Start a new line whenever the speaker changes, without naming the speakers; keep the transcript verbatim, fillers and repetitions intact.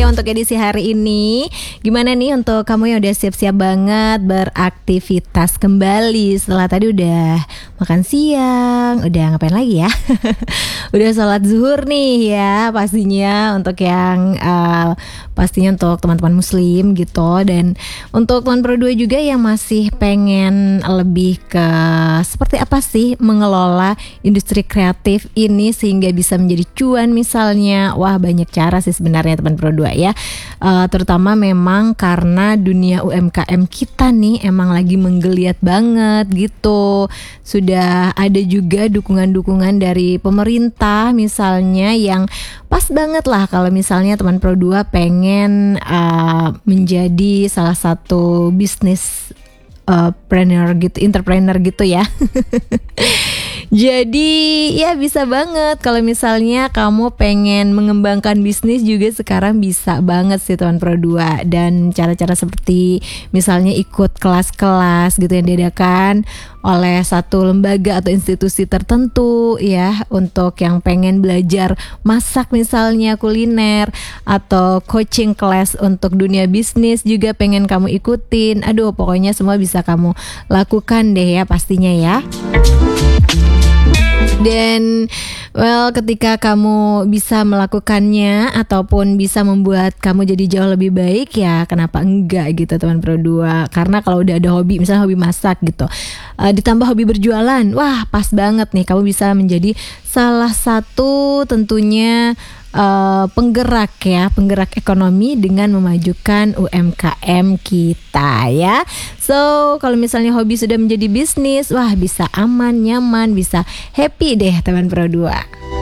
ya untuk edisi hari ini. Gimana nih untuk kamu yang udah siap-siap banget beraktivitas kembali setelah tadi udah makan siang, udah ngapain lagi ya? Udah sholat zuhur nih ya pastinya untuk yang uh, pastinya untuk teman-teman muslim gitu. Dan untuk teman Pro dua juga yang masih pengen lebih ke seperti apa sih mengelola industri kreatif ini sehingga bisa menjadi cuan misalnya. Wah, banyak cara sih sebenarnya teman Pro dua ya. Uh, terutama memang karena dunia U M K M kita nih emang lagi menggeliat banget gitu. Sudah ada juga dukungan-dukungan dari pemerintah misalnya yang pas banget lah kalau misalnya teman Pro dua pengen uh, menjadi salah satu bisnis uh, planner gitu, entrepreneur gitu ya. Jadi ya bisa banget kalau misalnya kamu pengen mengembangkan bisnis juga sekarang bisa banget sih teman Pro dua. Dan cara-cara seperti misalnya ikut kelas-kelas gitu yang diadakan oleh satu lembaga atau institusi tertentu ya, untuk yang pengen belajar masak misalnya kuliner, atau coaching class untuk dunia bisnis juga pengen kamu ikutin. Aduh, pokoknya semua bisa kamu lakukan deh ya pastinya ya. Dan well, ketika kamu bisa melakukannya ataupun bisa membuat kamu jadi jauh lebih baik, ya kenapa enggak gitu teman Pro dua. Karena kalau udah ada hobi, misalnya hobi masak gitu, uh, ditambah hobi berjualan, wah pas banget nih kamu bisa menjadi salah satu tentunya Uh, penggerak ya, penggerak ekonomi dengan memajukan U M K M kita ya. So kalau misalnya hobi sudah menjadi bisnis, wah bisa aman, nyaman, bisa happy deh teman Pro dua.